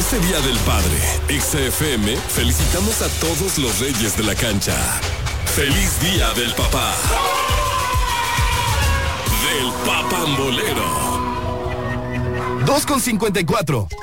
Este Día del Padre, XFM, felicitamos a todos los reyes de la cancha. ¡Feliz Día del Papá! Del Papambolero. 2:54.